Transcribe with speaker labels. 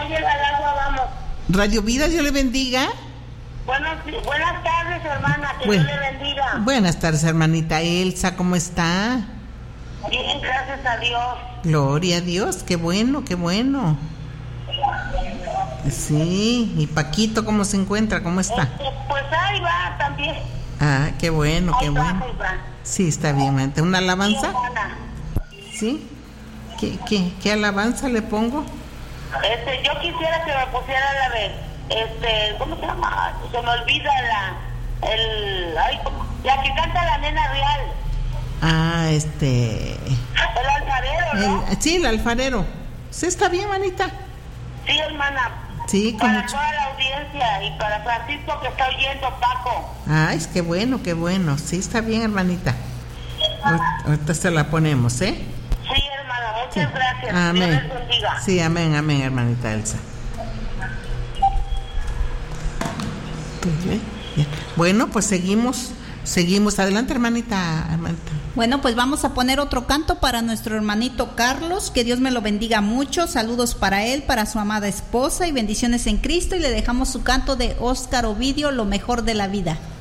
Speaker 1: llega el agua, vamos.
Speaker 2: Radio Vida, Dios le bendiga.
Speaker 1: Buenas tardes, hermana, que Dios le bendiga.
Speaker 2: Buenas tardes, hermanita Elsa, ¿cómo está?
Speaker 1: Bien, gracias a Dios.
Speaker 2: Gloria a Dios, qué bueno, qué bueno. Sí, y Paquito, ¿cómo se encuentra? ¿Cómo está?
Speaker 1: Pues ahí va también.
Speaker 2: Ah, qué bueno,
Speaker 1: Ahí
Speaker 2: qué
Speaker 1: va,
Speaker 2: bueno.
Speaker 1: ahí va.
Speaker 2: Sí, está bien, hermanita. ¿Una alabanza?
Speaker 1: Sí,
Speaker 2: ¿Sí? ¿Qué alabanza le pongo?
Speaker 1: yo quisiera que me pusiera ¿cómo se llama? Se me olvida la que canta la nena real.
Speaker 2: Ah,
Speaker 1: El alfarero, ¿no?
Speaker 2: Sí, el alfarero. Sí, está bien, manita.
Speaker 1: Sí, hermana.
Speaker 2: Sí, con
Speaker 1: para
Speaker 2: mucho.
Speaker 1: toda la audiencia y para Francisco que está oyendo, Paco.
Speaker 2: Ay, qué bueno, qué bueno. Sí, está bien, hermanita. Ahorita se la ponemos, ¿eh?
Speaker 1: Sí, hermana, muchas gracias.
Speaker 2: Amén.
Speaker 1: Dios les bendiga.
Speaker 2: Sí, amén, amén, hermanita Elsa. Bueno, pues seguimos. Adelante, hermanita.
Speaker 3: Bueno, pues vamos a poner otro canto para nuestro hermanito Carlos, que Dios me lo bendiga mucho. Saludos para él, para su amada esposa y bendiciones en Cristo. Y le dejamos su canto de Óscar Ovidio, Lo mejor de la vida.